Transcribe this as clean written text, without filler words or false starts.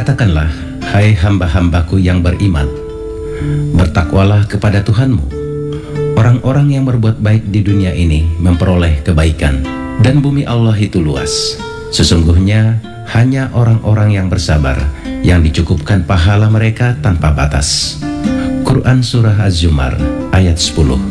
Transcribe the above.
Katakanlah, hai hamba-hambaku yang beriman, bertakwalah kepada Tuhanmu. Orang-orang yang berbuat baik di dunia ini memperoleh kebaikan, dan bumi Allah itu luas. Sesungguhnya hanya orang-orang yang bersabar yang dicukupkan pahala mereka tanpa batas. Quran Surah Az-Zumar ayat 10.